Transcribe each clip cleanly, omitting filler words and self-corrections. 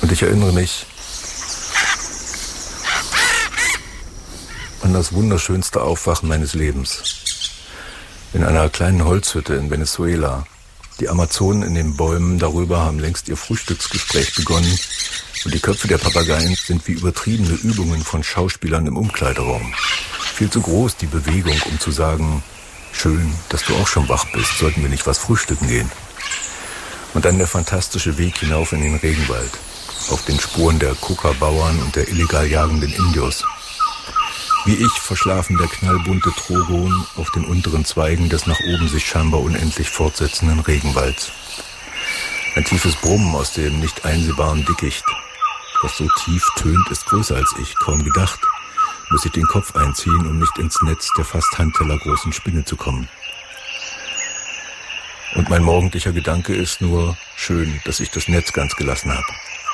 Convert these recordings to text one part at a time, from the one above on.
Und ich erinnere mich an das wunderschönste Aufwachen meines Lebens. In einer kleinen Holzhütte in Venezuela. Die Amazonen in den Bäumen darüber haben längst ihr Frühstücksgespräch begonnen und die Köpfe der Papageien sind wie übertriebene Übungen von Schauspielern im Umkleideraum. Viel zu groß die Bewegung, um zu sagen, schön, dass du auch schon wach bist, sollten wir nicht was frühstücken gehen. Und dann der fantastische Weg hinauf in den Regenwald, auf den Spuren der Coca-Bauern und der illegal jagenden Indios. Wie ich verschlafen der knallbunte Trogon auf den unteren Zweigen des nach oben sich scheinbar unendlich fortsetzenden Regenwalds. Ein tiefes Brummen aus dem nicht einsehbaren Dickicht. Was so tief tönt, ist größer als ich, kaum gedacht. Muss ich den Kopf einziehen, um nicht ins Netz der fast handtellergroßen Spinne zu kommen. Und mein morgendlicher Gedanke ist nur, schön, dass ich das Netz ganz gelassen habe.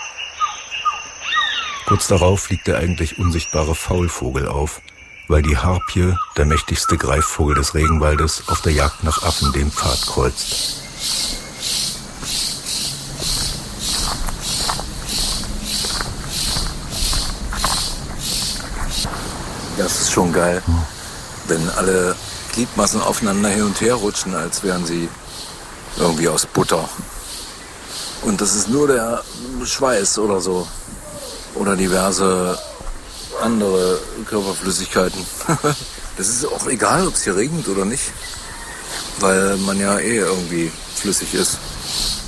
Kurz darauf fliegt der eigentlich unsichtbare Faulvogel auf, weil die Harpie, der mächtigste Greifvogel des Regenwaldes, auf der Jagd nach Affen den Pfad kreuzt. Das ist schon geil, wenn alle Gliedmaßen aufeinander hin und her rutschen, als wären sie irgendwie aus Butter. Und das ist nur der Schweiß oder so. Oder diverse andere Körperflüssigkeiten. Das ist auch egal, ob es hier regnet oder nicht. Weil man ja irgendwie flüssig ist.